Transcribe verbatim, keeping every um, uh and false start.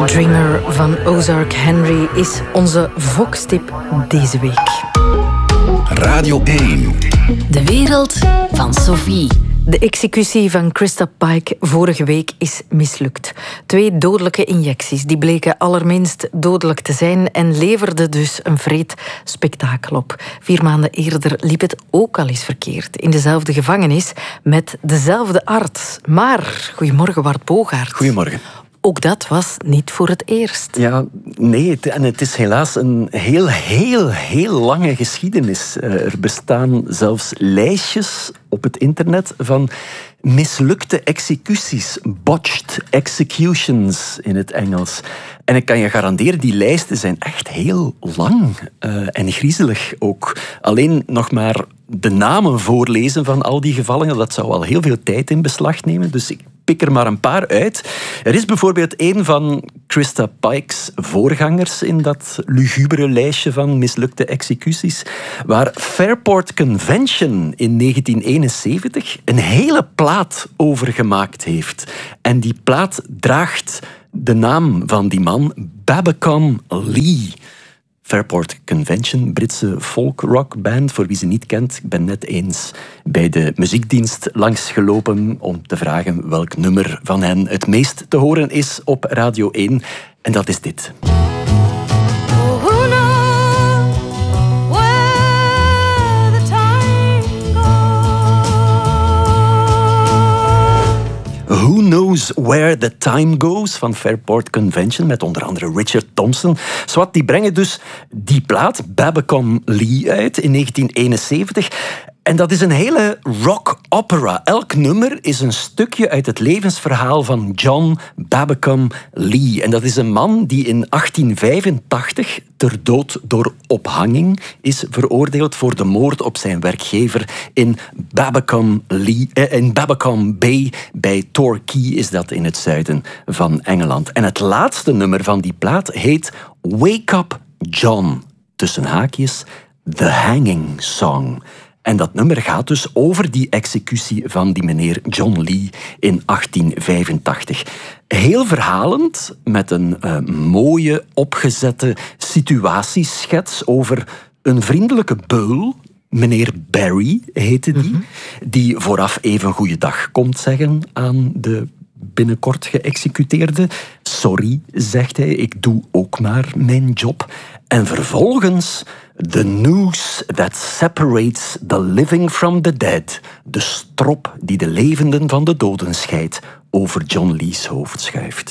Dreamer van Ozark Henry is onze Vox-tip deze week. Radio één. De wereld van Sophie. De executie van Krista Pike vorige week is mislukt. Twee dodelijke injecties die bleken allerminst dodelijk te zijn en leverden dus een vreed spektakel op. Vier maanden eerder liep het ook al eens verkeerd. In dezelfde gevangenis met dezelfde arts. Maar, goedemorgen Bart Bogaert. Goedemorgen. Ook dat was niet voor het eerst. Ja, nee, het, en het is helaas een heel, heel, heel lange geschiedenis. Er bestaan zelfs lijstjes op het internet van mislukte executies, botched executions in het Engels. En ik kan je garanderen, die lijsten zijn echt heel lang uh, en griezelig ook. Alleen nog maar de namen voorlezen van al die gevallen, dat zou al heel veel tijd in beslag nemen. Dus ik pik er maar een paar uit. Er is bijvoorbeeld een van Krista Pike's voorgangers in dat lugubere lijstje van mislukte executies, waar Fairport Convention in negentien eenenzeventig een hele plaat over gemaakt heeft. En die plaat draagt de naam van die man, Babacom Lee. Fairport Convention, Britse folk-rock-band, voor wie ze niet kent. Ik ben net eens bij de muziekdienst langsgelopen om te vragen welk nummer van hen het meest te horen is op Radio één. En dat is dit. Who Knows Where the Time Goes van Fairport Convention, met onder andere Richard Thompson. Zwat, die brengen dus die plaat, Babacom Lee, uit in negentien eenenzeventig. En dat is een hele rock opera. Elk nummer is een stukje uit het levensverhaal van John Babacom Lee. En dat is een man die in achttien vijfentachtig ter dood door ophanging is veroordeeld voor de moord op zijn werkgever in Babacom, Lee, eh, in Babacom Bay bij Torquay, is dat in het zuiden van Engeland. En het laatste nummer van die plaat heet Wake Up John, tussen haakjes, The Hanging Song. En dat nummer gaat dus over die executie van die meneer John Lee in achttien vijfentachtig. Heel verhalend, met een uh, mooie, opgezette situatieschets over een vriendelijke beul, meneer Barry heette die, mm-hmm. die vooraf even goeiedag komt zeggen aan de binnenkort geëxecuteerde. Sorry, zegt hij, ik doe ook maar mijn job. En vervolgens the noose that separates the living from the dead. De strop die de levenden van de doden scheidt over John Lee's hoofd schuift.